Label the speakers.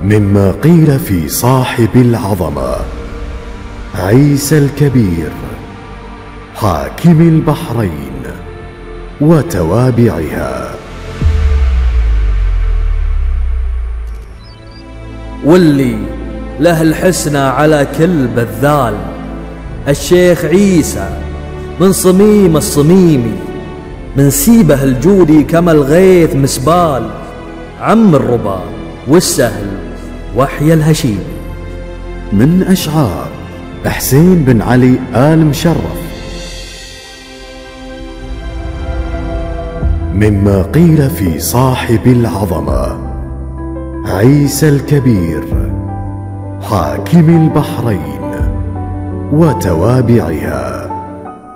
Speaker 1: مما قيل في صاحب العظمة عيسى الكبير حاكم البحرين وتوابعها.
Speaker 2: واللي له الحسنى على كل بذال، الشيخ عيسى من صميم الصميمي، من سيبه الجودي كما الغيث مسبال، عم الربا والسهل وحي الهشيم.
Speaker 1: من أشعار حسين بن علي آل مشرف. مما قيل في صاحب العظمة عيسى الكبير حاكم البحرين وتوابعها.